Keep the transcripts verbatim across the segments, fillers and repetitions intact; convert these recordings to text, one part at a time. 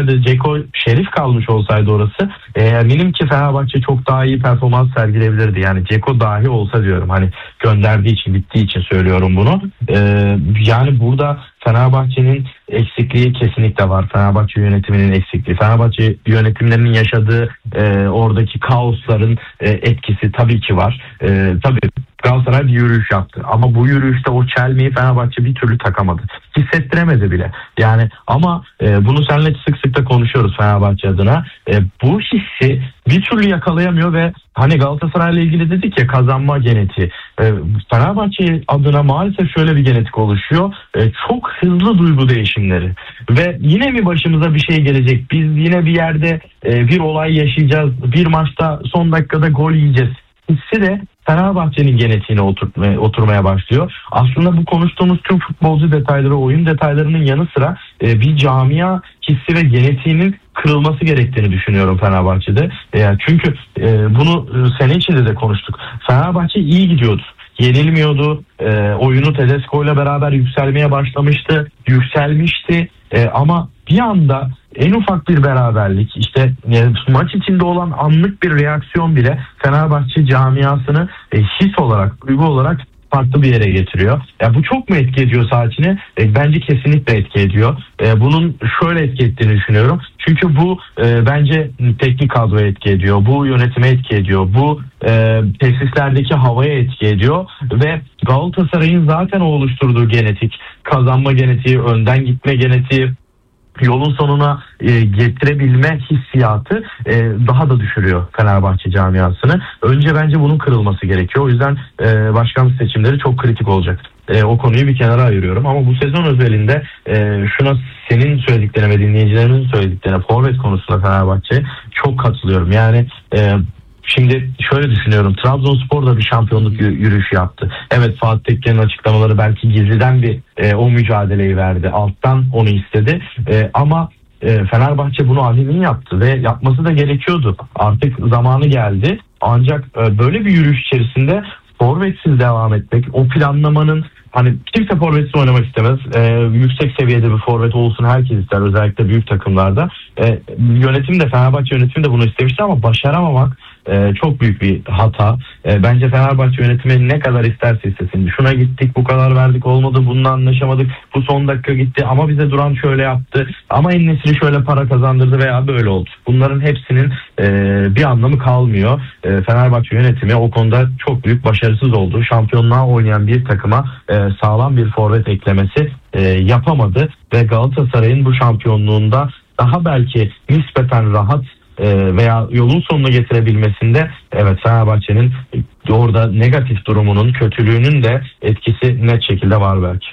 olsaydı, Dzeko, Şerif kalmış olsaydı orası e, eminim ki Fenerbahçe çok daha iyi performans sergileyebilirdi. Yani Dzeko dahi olsa diyorum, hani gönderdiği için, bittiği için söylüyorum bunu. E, yani burada Fenerbahçe'nin eksikliği kesinlikle var. Fenerbahçe yönetiminin eksikliği. Fenerbahçe yönetimlerinin yaşadığı e, oradaki kaosların e, etkisi tabii ki var. E, tabii Galatasaray bir yürüyüş yaptı. Ama bu yürüyüşte o çelmeyi Fenerbahçe bir türlü takamadı. Hissettiremedi bile. Yani ama e, bunu seninle sık sık da konuşuyoruz Fenerbahçe adına. E, bu hissi bir türlü yakalayamıyor ve hani Galatasaray'la ilgili dedik ya, kazanma genetiği. E, Fenerbahçe adına maalesef şöyle bir genetik oluşuyor. E, çok hızlı duygu değişimleri. Ve yine mi başımıza bir şey gelecek? Biz yine bir yerde e, bir olay yaşayacağız. Bir maçta son dakikada gol yiyeceğiz hissi de Fenerbahçe'nin genetiğine oturtmaya, oturmaya başlıyor. Aslında bu konuştuğumuz tüm futbolcu detayları, oyun detaylarının yanı sıra e, bir camia hissi ve genetiğinin kırılması gerektiğini düşünüyorum Fenerbahçe'de. E, çünkü e, bunu sene içinde de konuştuk. Fenerbahçe iyi gidiyordu. Yenilmiyordu. E, oyunu Tedesco ile beraber yükselmeye başlamıştı. Yükselmişti. E, ama bir anda en ufak bir beraberlik, işte e, maç içinde olan anlık bir reaksiyon bile Fenerbahçe camiasını e, his olarak, duygu olarak farklı bir yere getiriyor. Ya bu çok mu etki ediyor saha içine? E, bence kesinlikle etki ediyor. E, bunun şöyle etki ettiğini düşünüyorum. Çünkü bu e, bence teknik kadroya etki ediyor. Bu yönetime etki ediyor. Bu e, tesislerdeki havaya etki ediyor. Ve Galatasaray'ın zaten oluşturduğu genetik, kazanma genetiği, önden gitme genetiği, yolun sonuna e, getirebilme hissiyatı e, daha da düşürüyor Fenerbahçe camiasını. Önce bence bunun kırılması gerekiyor. O yüzden e, başkanlık seçimleri çok kritik olacak. E, o konuyu bir kenara ayırıyorum. Ama bu sezon özelinde e, şuna, senin söylediklerine ve dinleyicilerimizin söylediklerine, forvet konusunda Fenerbahçe çok katılıyorum. Yani e, şimdi şöyle düşünüyorum. Trabzonspor da bir şampiyonluk yürüyüşü yaptı. Evet, Fatih Tekke'nin açıklamaları belki gizliden bir e, o mücadeleyi verdi. Alttan onu istedi. E, ama e, Fenerbahçe bunu alenen yaptı ve yapması da gerekiyordu. Artık zamanı geldi. Ancak e, böyle bir yürüyüş içerisinde forvetsiz devam etmek, o planlamanın, hani kimse forvetsiz oynamak istemez. Ee, yüksek seviyede bir forvet olsun herkes ister, özellikle büyük takımlarda. Ee, yönetim de, Fenerbahçe yönetimi de bunu istemişti ama başaramamak e, çok büyük bir hata. E, bence Fenerbahçe yönetimi ne kadar isterse istesin. Şuna gittik, bu kadar verdik, olmadı, bununla anlaşamadık, bu son dakika gitti ama bize Duran şöyle yaptı, ama En-Nesyri şöyle para kazandırdı veya böyle oldu. Bunların hepsinin e, bir anlamı kalmıyor. E, Fenerbahçe yönetimi o konuda çok büyük başarısız oldu. Şampiyonluğa oynayan bir takıma e, sağlam bir forvet eklemesi e, yapamadı ve Galatasaray'ın bu şampiyonluğunda daha belki nispeten rahat e, veya yolun sonuna getirebilmesinde evet Fenerbahçe'nin orada negatif durumunun, kötülüğünün de etkisi net şekilde var belki.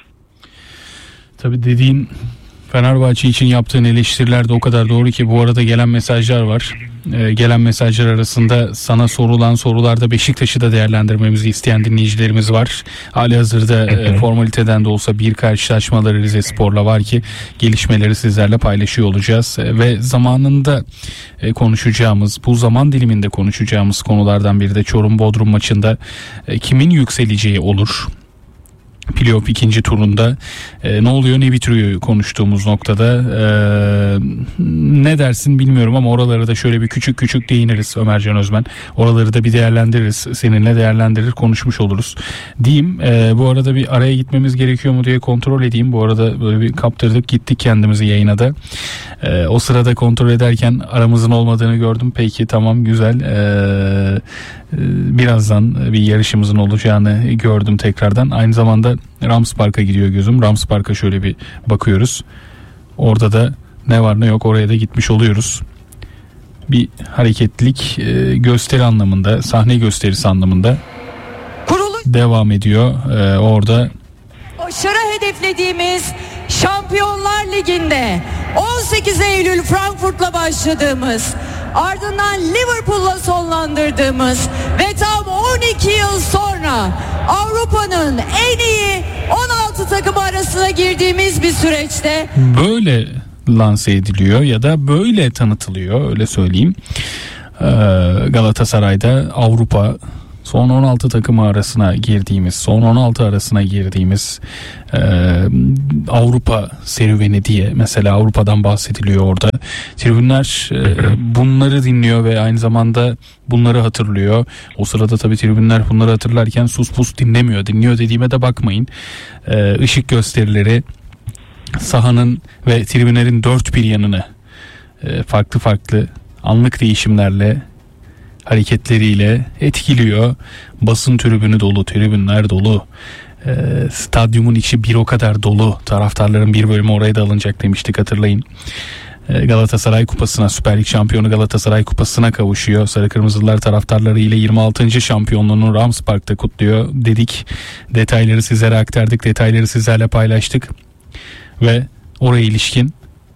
Tabii dediğin, Fenerbahçe için yaptığın eleştiriler de o kadar doğru ki bu arada gelen mesajlar var. Ee, gelen mesajlar arasında sana sorulan sorularda Beşiktaş'ı da değerlendirmemizi isteyen dinleyicilerimiz var. Halihazırda e, formaliteden de olsa bir karşılaşmaları Rizespor'la var ki gelişmeleri sizlerle paylaşıyor olacağız. E, ve zamanında e, konuşacağımız, bu zaman diliminde konuşacağımız konulardan biri de Çorum-Bodrum maçında e, kimin yükseleceği olur. Playoff ikinci turunda e, ne oluyor ne bitiriyor konuştuğumuz noktada e, ne dersin bilmiyorum ama oralara da şöyle bir küçük küçük değiniriz Ömercan Özmen. Oraları da bir değerlendiririz. Seninle değerlendirir, konuşmuş oluruz diyeyim. E, bu arada bir araya gitmemiz gerekiyor mu diye kontrol edeyim. Bu arada böyle bir kaptırdık gittik kendimizi yayına da. E, o sırada kontrol ederken aramızın olmadığını gördüm. Peki, tamam, güzel. E, birazdan bir yarışımızın olacağını gördüm tekrardan. Aynı zamanda Rams Park'a gidiyor gözüm. Rams Park'a şöyle bir bakıyoruz. Orada da ne var ne yok oraya da gitmiş oluyoruz. Bir hareketlilik e, gösteri anlamında, sahne gösterisi anlamında Kuruluş. devam ediyor. E, orada başarı hedeflediğimiz Şampiyonlar Ligi'nde on sekiz Eylül Frankfurt'la başladığımız, ardından Liverpool'la sonlandırdığımız ve tam on iki yıl sonra Avrupa'nın en iyi on altı takımı arasına girdiğimiz bir süreçte böyle lanse ediliyor ya da böyle tanıtılıyor, öyle söyleyeyim. Ee, Galatasaray'da Avrupa son on altı takımı arasına girdiğimiz, son on altı arasına girdiğimiz e, Avrupa serüveni diye mesela Avrupa'dan bahsediliyor orada. Tribünler e, bunları dinliyor ve aynı zamanda bunları hatırlıyor. O sırada tabii tribünler bunları hatırlarken sus pus dinlemiyor. Dinliyor dediğime de bakmayın. E, ışık gösterileri sahanın ve tribünlerin dört bir yanını e, farklı farklı anlık değişimlerle, hareketleriyle etkiliyor. Basın tribünü dolu, tribünler dolu. E, stadyumun içi bir o kadar dolu. Taraftarların bir bölümü oraya da alınacak demiştik, hatırlayın. E, Galatasaray Kupası'na, Süper Lig şampiyonu Galatasaray Kupası'na kavuşuyor. Sarı Kırmızılar taraftarları ile yirmi altıncı şampiyonluğunu Rams Park'ta kutluyor dedik. Detayları sizlere aktardık, detayları sizlerle paylaştık. Ve oraya ilişkin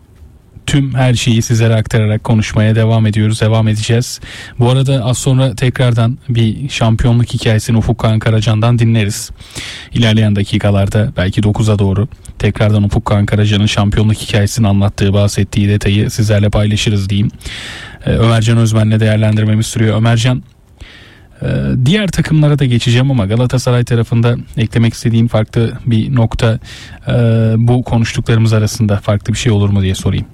tüm her şeyi sizlere aktararak konuşmaya devam ediyoruz, devam edeceğiz. Bu arada az sonra tekrardan bir şampiyonluk hikayesini Ufuk Kağan Karacan'dan dinleriz. İlerleyen dakikalarda belki dokuza doğru tekrardan Ufuk Kağan Karacan'ın şampiyonluk hikayesini anlattığı, bahsettiği detayı sizlerle paylaşırız diyeyim. Ee, Ömercan Özmen'le değerlendirmemiz sürüyor. Ömercan, e, diğer takımlara da geçeceğim ama Galatasaray tarafında eklemek istediğin farklı bir nokta, e, bu konuştuklarımız arasında farklı bir şey olur mu diye sorayım.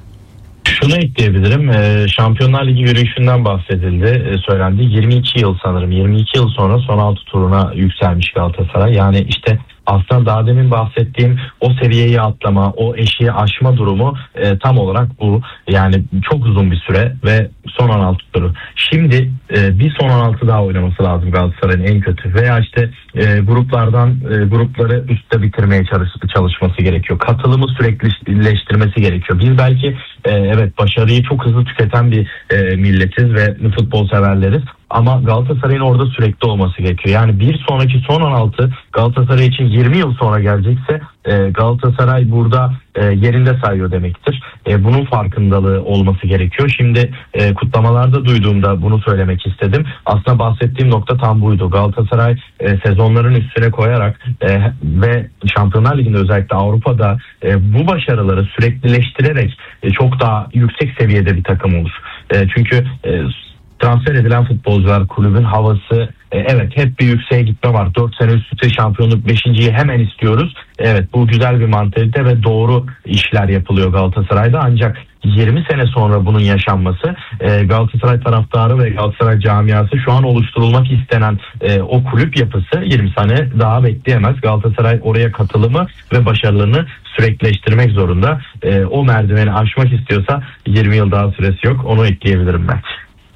Şunu ekleyebilirim. E, Şampiyonlar Ligi yürüyüşünden bahsedildi, e, söylendi. yirmi iki yıl sanırım. yirmi iki yıl sonra son altı turuna yükselmiş Galatasaray. Yani işte aslında daha demin bahsettiğim o seviyeyi atlama, o eşiği aşma durumu e, tam olarak bu. Yani çok uzun bir süre ve son on altı turu. Şimdi e, bir son on altı daha oynaması lazım Galatasaray'ın en kötü. Veya işte e, gruplardan e, grupları üstte bitirmeye çalış, çalışması gerekiyor. Katılımı süreklileştirmesi gerekiyor. Biz belki e, evet başarıyı çok hızlı tüketen bir e, milletiz ve futbol severleriz. Ama Galatasaray'ın orada sürekli olması gerekiyor. Yani bir sonraki son on altı Galatasaray için yirmi yıl sonra gelecekse e, Galatasaray burada e, yerinde sayıyor demektir. E, bunun farkındalığı olması gerekiyor. Şimdi e, kutlamalarda duyduğumda bunu söylemek istedim. Aslında bahsettiğim nokta tam buydu. Galatasaray e, sezonların üstüne koyarak e, ve Şampiyonlar Ligi'nde özellikle Avrupa'da e, bu başarıları süreklileştirerek e, çok daha yüksek seviyede bir takım olur. E, çünkü e, transfer edilen futbolcular, kulübün havası, e, evet hep bir yükseğe gitme var. dört sene üst üste şampiyonluk, beşinciyi hemen istiyoruz. Evet, bu güzel bir mantalite ve doğru işler yapılıyor Galatasaray'da. Ancak yirmi sene sonra bunun yaşanması, e, Galatasaray taraftarı ve Galatasaray camiası şu an oluşturulmak istenen e, o kulüp yapısı yirmi sene daha bekleyemez. Galatasaray oraya katılımı ve başarılarını süreklileştirmek zorunda. E, o merdiveni aşmak istiyorsa yirmi yıl daha süresi yok. Onu ekleyebilirim ben.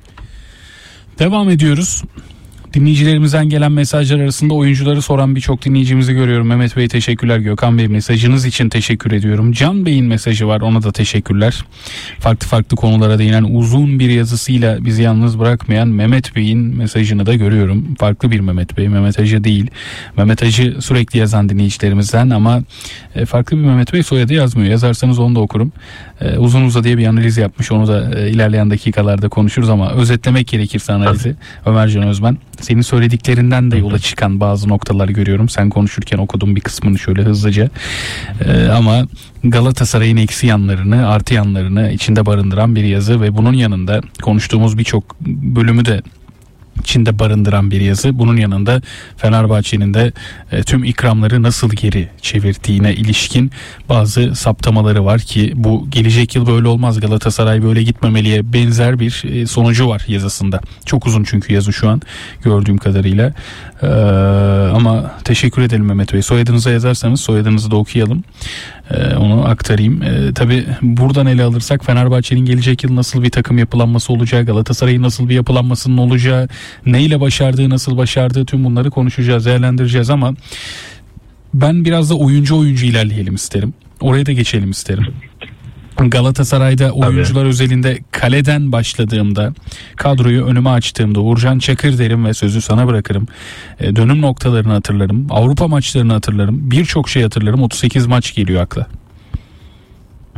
Devam ediyoruz. Dinleyicilerimizden gelen mesajlar arasında oyuncuları soran birçok dinleyicimizi görüyorum. Mehmet Bey teşekkürler. Gökhan Bey mesajınız için teşekkür ediyorum. Can Bey'in mesajı var, ona da teşekkürler. Farklı farklı konulara değinen uzun bir yazısıyla bizi yalnız bırakmayan Mehmet Bey'in mesajını da görüyorum. Farklı bir Mehmet Bey, Mehmet Hacı değil. Mehmet Hacı sürekli yazan dinleyicilerimizden ama farklı bir Mehmet Bey, soyadı yazmıyor. Yazarsanız onu da okurum. Uzun uza diye bir analiz yapmış, onu da ilerleyen dakikalarda konuşuruz ama özetlemek gerekirse analizi Ömercan Özmen. Senin söylediklerinden de yola çıkan bazı noktalar görüyorum. Sen konuşurken okudum bir kısmını şöyle hızlıca. Ee, ama Galatasaray'ın eksi yanlarını, artı yanlarını içinde barındıran bir yazı ve bunun yanında konuştuğumuz birçok bölümü de içinde barındıran bir yazı. Bunun yanında Fenerbahçe'nin de e, tüm ikramları nasıl geri çevirdiğine ilişkin bazı saptamaları var ki bu gelecek yıl böyle olmaz, Galatasaray böyle gitmemeliye benzer bir e, sonucu var yazısında. Çok uzun çünkü yazı şu an gördüğüm kadarıyla. Ee, ama teşekkür edelim Mehmet Bey. Soyadınıza yazarsanız soyadınızı da okuyalım. Ee, onu aktarayım. Ee, tabii buradan ele alırsak Fenerbahçe'nin gelecek yıl nasıl bir takım yapılanması olacağı, Galatasaray'ın nasıl bir yapılanmasının olacağı, neyle başardığı, nasıl başardığı, tüm bunları konuşacağız, değerlendireceğiz ama ben biraz da oyuncu oyuncu ilerleyelim isterim. Oraya da geçelim isterim. Galatasaray'da oyuncular Tabii. özelinde kaleden başladığımda, kadroyu önüme açtığımda Uğurcan Çakır derim ve sözü sana bırakırım. E, dönüm noktalarını hatırlarım. Avrupa maçlarını hatırlarım. Birçok şey hatırlarım. otuz sekiz maç geliyor akla.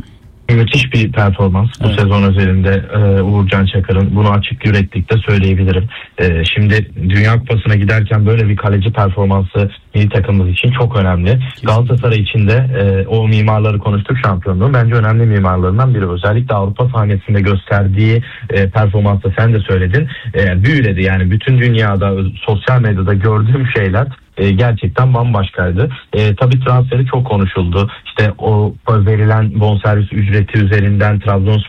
Müthiş bir performans bu evet. sezon özelinde e, Uğurcan Çakır'ın, bunu açık yüreklilikle söyleyebilirim. E, şimdi Dünya Kupası'na giderken böyle bir kaleci performansı milli takımımız için çok önemli. Kesinlikle. Galatasaray için de e, o mimarları konuştuk, şampiyonluğun bence önemli mimarlarından biri. Özellikle Avrupa sahnesinde gösterdiği e, performansta sen de söyledin. E, büyüledi yani, bütün dünyada sosyal medyada gördüğüm şeyler E, gerçekten bambaşkaydı. E, tabii transferi çok konuşuldu. İşte o verilen bonservis ücreti üzerinden Trabzonspor